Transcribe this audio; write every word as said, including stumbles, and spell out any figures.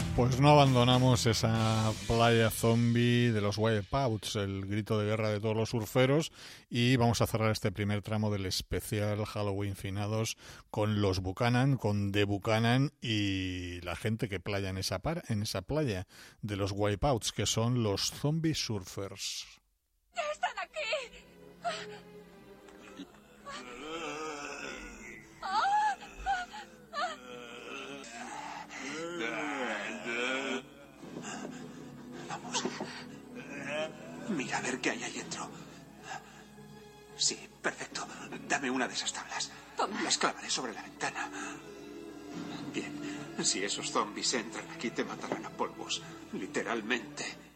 Pues no abandonamos esa playa zombie de los Wipeouts, el grito de guerra de todos los surferos, y vamos a cerrar este primer tramo del especial Halloween Finados con los Buchanan, con The Buchanan y la gente que playa en esa, par, en esa playa de los Wipeouts, que son los Zombie Surfers. ¡Ya están aquí! Vamos. Mira a ver qué hay ahí dentro. Sí, perfecto. Dame una de esas tablas. Toma. Las clavaré sobre la ventana. Bien. Si esos zombies entran aquí, te matarán a polvos. Literalmente.